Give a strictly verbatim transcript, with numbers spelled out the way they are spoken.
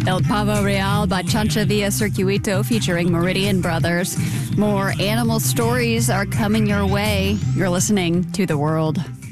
El Pavo Real by Chancha Via Circuito featuring Meridian Brothers. More animal stories are coming your way. You're listening to The World.